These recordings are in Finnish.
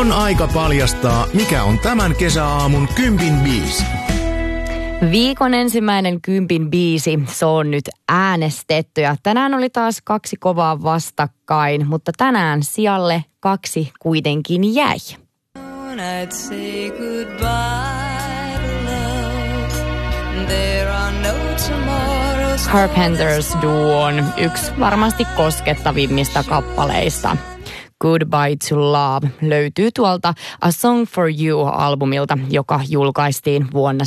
On aika paljastaa, mikä on tämän kesäaamun kympin biisi. Viikon ensimmäinen kympin biisi, se on nyt äänestetty ja tänään oli taas 2 kovaa vastakkain, mutta tänään sijalle 2 kuitenkin jäi. Carpenters Duon yksi varmasti koskettavimmista kappaleista. Goodbye to Love löytyy tuolta A Song for You-albumilta, joka julkaistiin vuonna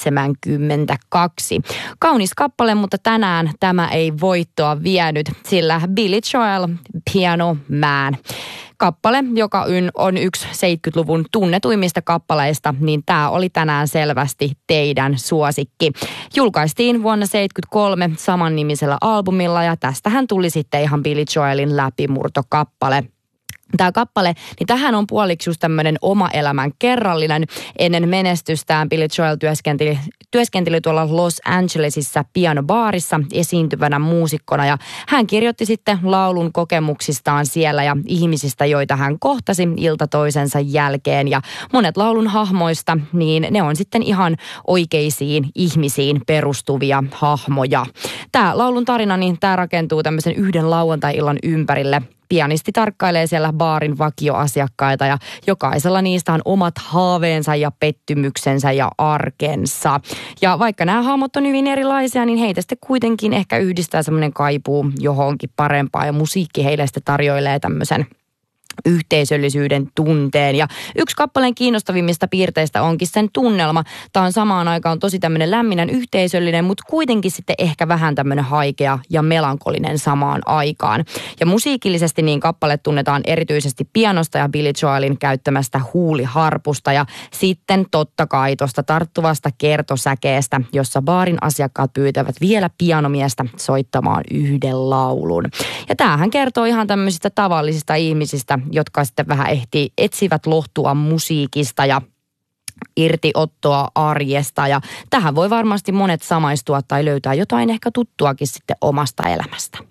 1972. Kaunis kappale, mutta tänään tämä ei voittoa vienyt, sillä Billy Joel, Piano Man. Kappale, joka on yksi 70-luvun tunnetuimmista kappaleista, niin tämä oli tänään selvästi teidän suosikki. Julkaistiin vuonna 1973 samannimisellä albumilla ja tästähän tuli sitten ihan Billy Joelin läpimurtokappale. Tämä kappale, niin tähän on puoliksi just tämmöinen oma elämän kerrallinen. Ennen menestystään Billy Joel työskenteli tuolla Los Angelesissa pianobaarissa esiintyvänä muusikkona. Ja hän kirjoitti sitten laulun kokemuksistaan siellä ja ihmisistä, joita hän kohtasi ilta toisensa jälkeen. Ja monet laulun hahmoista, niin ne on sitten ihan oikeisiin ihmisiin perustuvia hahmoja. Tämä laulun tarina, niin tämä rakentuu tämmöisen yhden lauantai-illan ympärille. Pianisti tarkkailee siellä baarin vakioasiakkaita ja jokaisella niistä on omat haaveensa ja pettymyksensä ja arkensa. Ja vaikka nämä hahmot on hyvin erilaisia, niin heitä sitten kuitenkin ehkä yhdistää semmoinen kaipuu johonkin parempaa ja musiikki heille sitten tarjoilee tämmöisen yhteisöllisyyden tunteen. Ja yksi kappaleen kiinnostavimmista piirteistä onkin sen tunnelma. Tämä on samaan aikaan tosi tämmöinen lämminen yhteisöllinen, mutta kuitenkin sitten ehkä vähän tämmöinen haikea ja melankolinen samaan aikaan. Ja musiikillisesti niin kappale tunnetaan erityisesti pianosta ja Billy Joelin käyttämästä huuliharpusta ja sitten totta kai tuosta tarttuvasta kertosäkeestä, jossa baarin asiakkaat pyytävät vielä pianomiestä soittamaan yhden laulun. Ja tämähän kertoo ihan tämmöisistä tavallisista ihmisistä, jotka sitten vähän etsivät lohtua musiikista ja irtiottoa arjesta. Ja tähän voi varmasti monet samaistua tai löytää jotain ehkä tuttuakin sitten omasta elämästä.